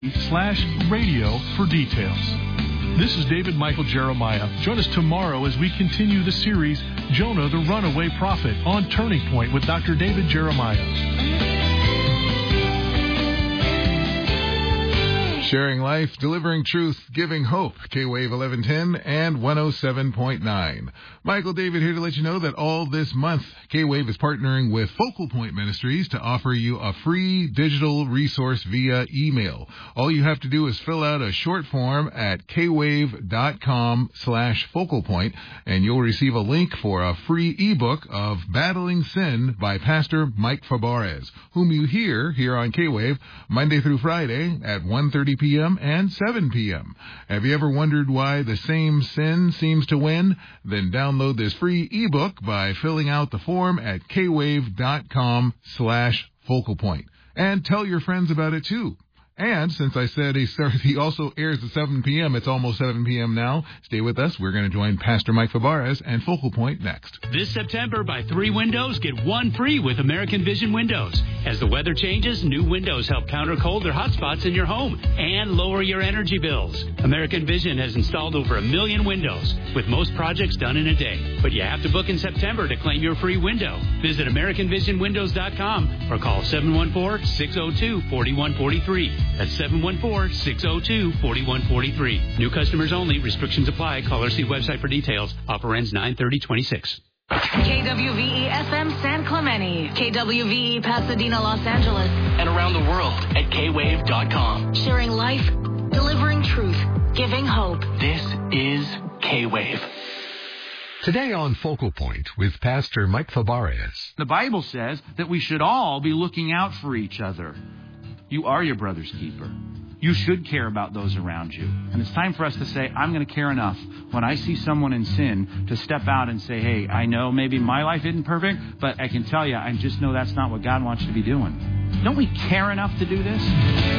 radio for details. This is David Michael Jeremiah. Join us tomorrow as we continue the series, Jonah the Runaway Prophet, on Turning Point with Dr. David Jeremiah. Sharing life, delivering truth, giving hope. K-Wave 1110 and 107.9. Michael David here to let you know that all this month, K-Wave is partnering with Focal Point Ministries to offer you a free digital resource via email. All you have to do is fill out a short form at kwave.com/focalpoint, and you'll receive a link for a free ebook of Battling Sin by Pastor Mike Fabarez, whom you hear here on K-Wave Monday through Friday at 1:30 p.m. and 7 p.m. Have you ever wondered why the same sin seems to win? Then download this free ebook by filling out the form at kwave.com/focalpoint. And tell your friends about it too. And since I said he also airs at 7 p.m., it's almost 7 p.m. now. Stay with us. We're going to join Pastor Mike Fabarez and Focal Point next. This September, buy 3 windows, get 1 free with American Vision Windows. As the weather changes, new windows help counter cold or hot spots in your home and lower your energy bills. American Vision has installed over 1 million windows, with most projects done in a day. But you have to book in September to claim your free window. Visit AmericanVisionWindows.com or call 714-602-4143. That's 714-602-4143. New customers only. Restrictions apply. Call or see website for details. Offer ends 9/30/26. KWVE-FM San Clemente, KWVE Pasadena, Los Angeles, and around the world at kwave.com. Sharing life, delivering truth, giving hope. This is K-Wave. Today on Focal Point with Pastor Mike Fabarez. The Bible says that we should all be looking out for each other. You are your brother's keeper. You should care about those around you. And it's time for us to say, I'm going to care enough when I see someone in sin to step out and say, hey, I know maybe my life isn't perfect, but I can tell you, I just know that's not what God wants you to be doing. Don't we care enough to do this?